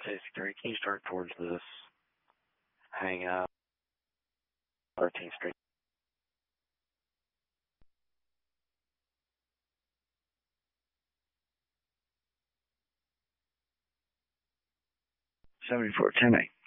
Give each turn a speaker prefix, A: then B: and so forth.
A: Okay, security, can you start towards this hangout, 13th Street? 7410A.